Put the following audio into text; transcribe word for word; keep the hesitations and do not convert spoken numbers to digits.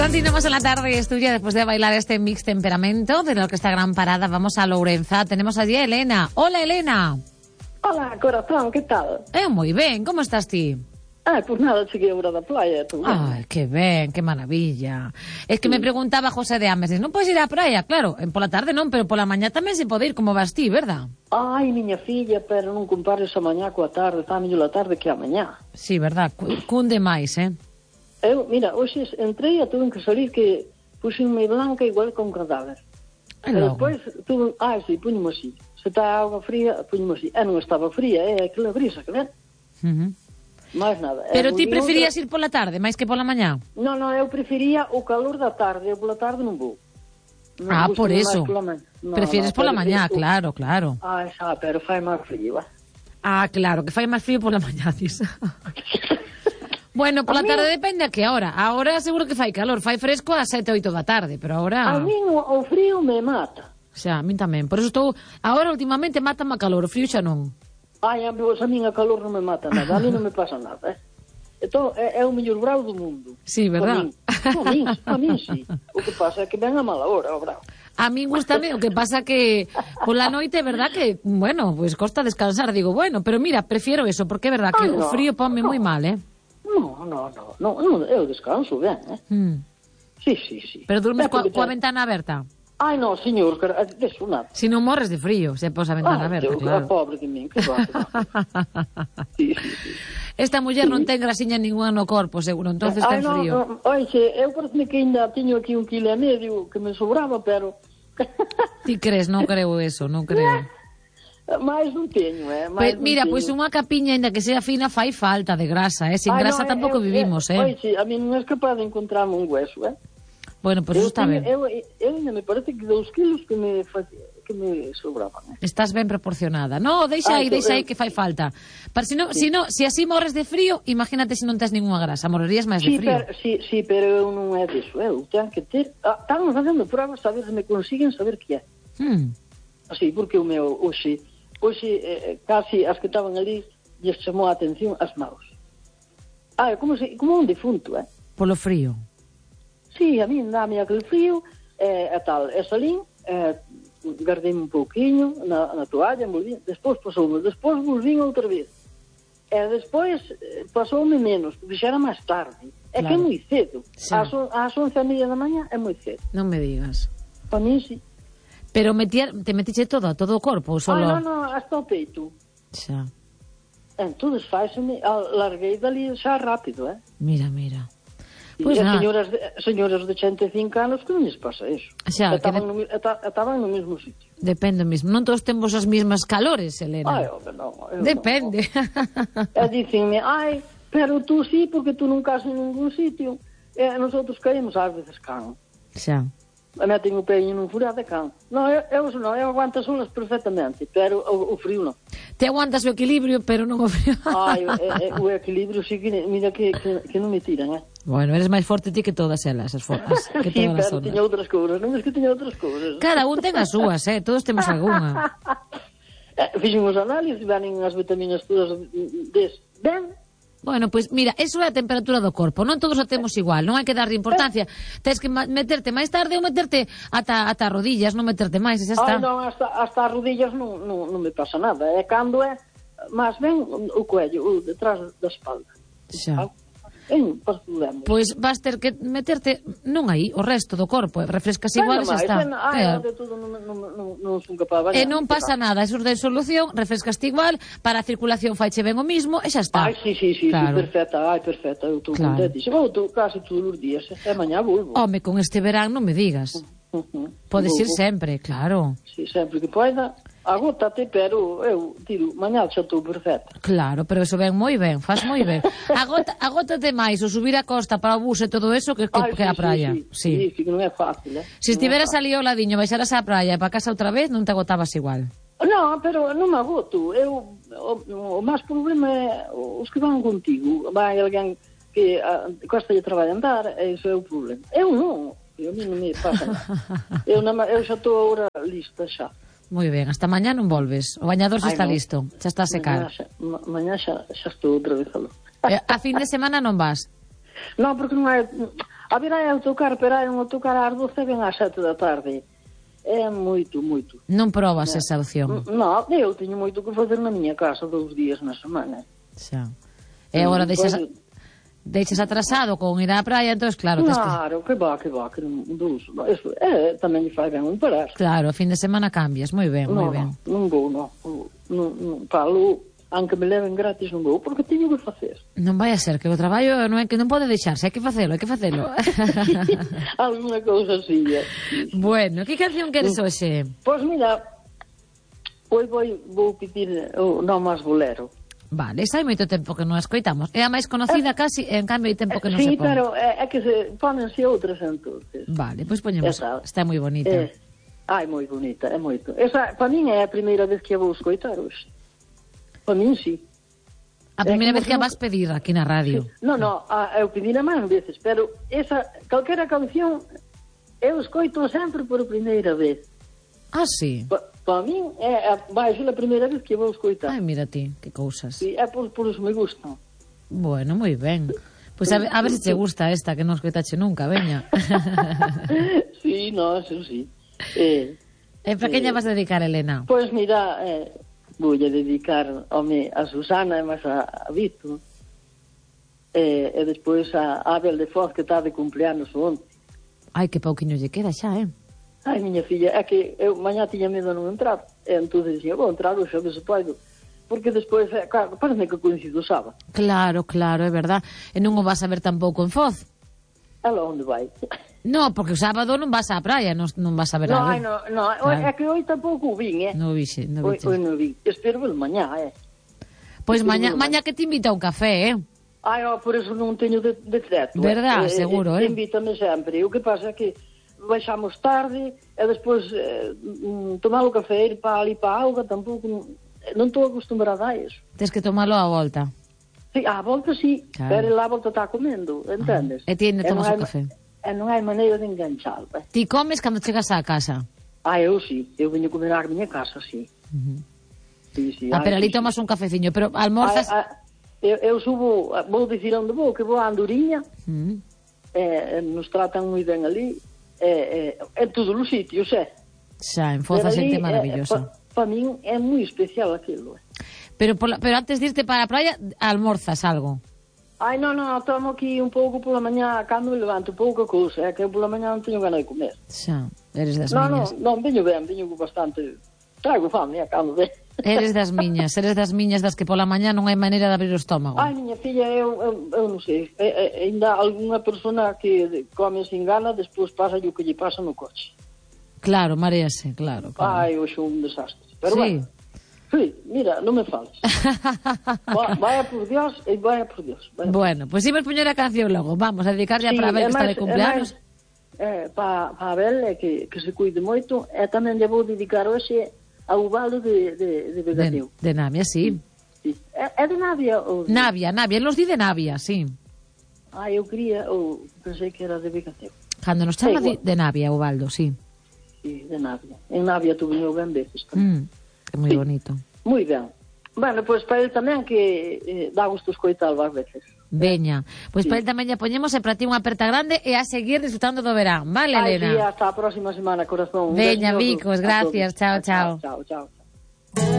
Continuamos en la tarde estudia después de bailar este mix temperamento de la Orquesta Gran Parada. Vamos a Lourenza. Tenemos allí a Elena. Hola, Elena. Hola, corazón, que tal? Eh, moi ben, como estás ti? Ah, pues nada, cheguei agora da playa. Tú, Ai, que ben, que maravilla. Es que sí. Me preguntaba José de Ames, non podes ir á praia? Claro, en pola tarde non, pero pola mañá tamén se pode ir, como vas ti, verdad? Ai, miña filla, pero non compares a mañá coa tarde, está mellor a tarde que a mañá. Sí, verdad, cunde máis, eh? Eu, mira, hoxe entrei e tuve que salir que puxenme blanca igual que un cadáver. E despois tuve, ah, sí, puñemo así. Se está a auga fría, puñemo así. E non estaba fría, é aquela brisa que ven. Uh -huh. Mais nada. Pero ti preferías outra... ir pola tarde, máis que pola mañá? Non, non, eu prefería o calor da tarde, eu pola tarde non vou. Non ah, por eso. No, Prefieres no, pola mañá, eu... claro, claro. Ah, xa, pero fai máis frío, eh? Ah, claro, que fai máis frío pola mañá, dis. Bueno, pola tarde mí... depende a que hora. Ahora seguro que fai calor, fai fresco ás sete, oito da tarde, pero agora... A mí o, o frío me mata. Xa, a mí tamén. Por eso estou... Agora, últimamente, mátame a calor, o frío xa non. Ai, a mí a calor non me mata nada, a mí non me pasa nada, eh? Entón, é, é o mellor bravo do mundo. Sí, verdad? A mí, a mí, sí. O que pasa é que ven a mala hora, o bravo. A mí gustame, o que pasa que pola noite, é verdad que, bueno, pues costa descansar, digo, bueno, pero mira, prefiero eso, porque é verdad que Ay, no, o frío ponme no. moi mal, eh? No, no, no, no, no, eu descanso ben, eh? Mm. Sí, sí, sí. Pero durmes coa, coa ventana aberta? Ai, no, señor, deso nada. Si non morres de frío, se pos a ventana ah, aberta, Dios, claro. Pobre de min, que va. Sí, sí, sí. Esta muller sí. non ten grasiña ninguna no corpo, seguro, entonces ten no, frío. No, oixe, eu parece que ainda teño aquí un quilo e medio que me sobraba, pero... Ti crees? Non creo eso, non creo. Mais non teño, eh? Pues, mira, pois pues unha capiña, ainda que sea fina, fai falta de grasa, eh? Sin Ay, grasa no, tampouco eu, vivimos, eu, eh? Oixe, a mí non é capaz de encontrarme un hueso, eh? Bueno, pois pues eso está ben. Eu, eu ainda me parece que dous kilos que me, que me sobraban. Eh? Estás ben proporcionada. No, deixa aí, deixa aí que fai falta. Para, si, no, sí. si, no, si así morres de frío, imagínate se non tes ninguna grasa, morrerías máis sí, de frío. Pero, sí, sí, pero eu non é disso. Eu tenho que ter... Ah, estamos facendo pruebas a ver se me consiguen saber que é. Hmm. Así, porque o meu, hoxe, hoxe eh, casi as que estaban ali lles chamou a atención as maus. Ah, como, se, como un defunto, eh? Polo frío. Sí, a mí dá-me aquele frío, eh, e tal, e salín, eh, guardei un pouquiño na, na toalla, envolví, despois pasoume, despois volvín outra vez, e despois eh, pasoume menos, porque xa era máis tarde, é claro. Que é moi cedo, sí. ás, ás once e media da mañá é moi cedo. Non me digas. Para mí, sí. Pero metia, te metiche todo, todo o corpo, ou solo... Ah, non, non, hasta o peito. Xa. Entón, faiseme, larguei dali xa rápido, eh? Mira, mira. Pois pues señoras de, señoras de ochenta e cinco anos que non lles pasa eso. Xa, estaban, de... no, estaban no mesmo sitio. Depende mesmo. Non todos temos as mesmas calores, Elena. Ai, hombre, non. Depende. No. E dicenme, ai, pero tú sí, porque tú non casas en ningún sitio. E nosotros caímos ás veces can. Xa. A mí tengo o peño nun furado de can. Non, eu, eu non, eu aguanto as olas perfectamente, pero o, o frío non. Te aguantas o equilibrio, pero non o frío. Ai, o, o, o equilibrio sí que, mira que, que, que non me tiran, eh. Bueno, eres máis forte ti que todas elas, as formas. Que sí, todas pero teño outras cousas, non é que teño outras cousas. Cada un ten as súas, eh, todos temos algunha. eh, Fixen os análisis, venen as vitaminas todas des. Ben? Bueno, pois pues, mira, eso é a temperatura do corpo. Non todos a temos igual, non hai que darlle importancia. Tens que meterte máis tarde ou meterte ata, ata as rodillas, non meterte máis, xa está. Ai, non, hasta, hasta as rodillas non, non, non me pasa nada. É cando é máis ben o cuello, o detrás da espalda. Xa. En, podemos. Pois vas ter que meterte non aí, o resto do corpo, refrescas igual e xa está. Ai, é. De todo non, non, non, non son capaz de bañar. E non pasa nada, eso de solución, refrescaste igual, para a circulación faiche ben o mismo e xa está. Ai, sí, sí, sí, claro. Sí, perfecta, ai, perfecta, eu estou claro. Contente. Vou casi todos os días, e mañá volvo. Home, con este verán non me digas. Uh -huh. Podes ir sempre, claro. Sí, sempre que poida. Agótate, pero eu tiro, mañá xa estou perfecta. Claro, pero eso ven moi ben, faz moi ben. Agota, agótate máis o subir a costa para o bus e todo eso que, que, Ay, que sí, a praia. Sí, sí, sí. sí, que non é fácil, eh? Se estiveras ali ao ladiño, baixaras á praia e para casa outra vez, non te agotabas igual. Non, pero non me agoto. Eu, o, o máis problema é os que van contigo. Vai alguén que a, costa de traballo andar, e iso é o problema. Eu non, eu a mí non me pasa nada. Eu, na, eu xa estou agora lista xa. Moi ben, hasta mañá non volves. O bañador xa está no. listo, xa está a secar. Mañá xa, ma, mañá xa, xa estou outra vez aló. A fin de semana non vas? Non, porque non hai... A ver, hai autocar, pero hai un autocar ás doce e ven ás sete da tarde. É moito, moito. Non probas esa opción? Non, eu teño moito que facer na miña casa dous días na semana. Xa. E agora deixas, pues, deixas atrasado con ir á praia, entón, claro... Claro, que, que va, que va, que non, dos, eso, é, tamén lle fai ben un parar. Claro, a fin de semana cambias, moi ben, moi no, ben. Non vou, non, non, non, falo, aunque me leven gratis non vou, porque teño que facer. Non vai a ser, que o traballo non é que non pode deixarse, hai que facelo, hai que facelo. Alguna cousa así, é. Bueno, que canción queres hoxe? Pois mira, hoy vou, vou pedir o Non Más Bolero. Vale, esa hai moito tempo que non a escoitamos. É a máis conocida eh, casi, e en cambio hai tempo que non sí, se pon. Sí, pero é, é que se ponense outras entonces. Vale, pois pues poñemos, esa, está moi bonita. É, ai, moi bonita, é moito. Esa, para min é a primeira vez que a vou escoitar hoxe. Para min, sí. A primeira é vez que a vas pedir aquí na radio. Sí. Non, non, eu pedina máis veces, pero esa, calquera canción, eu escoito sempre por primeira vez. Ah, sí? Pa, para min, é, vai ser a primeira vez que vou escoitar. Ai, mira ti, que cousas. Sí, é por, por eso me gusta. Bueno, moi ben. Pois pues a, a ver se te gusta esta, que non escoitache nunca, veña. Sí, no, eso sí. Eh, e para quen lle vas dedicar, Elena? Pois pues mira, eh, vou a dedicar home, a Susana e máis a, a Vito. Eh, e despois a Abel de Foz, que está de cumpleanos onte. Ai, que pouquiño lle queda xa, eh? Ai, miña filla, é que eu mañá tiña medo non entrar. E entón dixía, vou entrar, xa se podo. Porque despois, é, claro, parece que coincido o sábado. Claro, claro, é verdad. E non o vas a ver tampouco en Foz. Ela onde vai? No, porque o sábado non vas á praia, non, non vas a ver no, a ver. No, no, claro. É que hoy tampouco o vin, eh? No vixe, no vixe. Hoy non vin. Espero ver mañá, eh? Pois mañá, mañá que te invita a un café, eh? Ai, oh, por eso non teño de, de teto. Verdad, eh? seguro, eh? Invítame sempre. O que pasa é que baixamos tarde e despois eh, tomar o café ir para ali para a auga tampouco non estou acostumbrada a eso. Tens que tomalo á volta. Sí, á volta sí, claro. Pero lá a volta está comendo, entendes? Ah, e ti ainda tomas o café. E non hai maneira de enganchar. Eh? Ti comes cando chegas á casa? Ah, eu sí, eu veño comer á miña casa, sí. Uh -huh. Sí, sí. Ah, ai, pero ali sí, tomas sí. un cafeciño, pero almorzas... Ah, ah, eu, eu subo, vou dicir onde vou, que vou a Anduriña, uh -huh. eh, nos tratan moi ben ali, eh, eh, en todos os sitios, eh. Xa, en Foz a xente maravillosa. Eh, para pa min é moi especial aquilo, eh. Pero, pola, pero antes de irte para a praia, almorzas algo? Ai, non, non, tomo aquí un pouco pola mañá, cando me levanto, pouca cousa, é que eu pola mañá non teño ganas de comer. Xa, eres das no, miñas. Non, non, veño ben, veño bastante, traigo fame a cando de... Eres das miñas, eres das miñas das que pola mañá non hai maneira de abrir o estómago. Ai, miña filla, eu, eu, eu non sei, é, é, ainda algunha persona que come sin gana, despois pasa o que lle pasa no coche. Claro, marease, claro, claro. Ai, hoxe un desastre. Pero sí. bueno, sí, mira, non me fales. Va, vaya por Dios e vaya por Dios. Vaya. Bueno, pois pues imos poñer a canción logo, vamos a dedicarle sí, a para ver que está de cumpleanos. Eh, para pa Abel, eh, que, que se cuide moito, e tamén lle vou dedicar hoxe a Ubaldo de, de, de Vegadeo. De, de Navia, sí. sí. É, é de Navia? Ou de... Navia, Navia, los di de Navia, sí. Ah, eu quería, ou pensei que era de Vegadeo. Cando nos chama de, de Navia, Ubaldo, sí. Sí, de Navia. En Navia tuve eu ben veces. Mm, é moi sí. bonito. Moi ben. Bueno, pois pues, para ele tamén que eh, dá gusto escoitalo ás veces. Veña, pois pues sí. Para ele tamén lle poñemos e para ti unha aperta grande e a seguir disfrutando do verán, vale, Ai, Elena? Sí, hasta a próxima semana, corazón. Veña, Vicos, gracias, chao, chao. Chao, chao.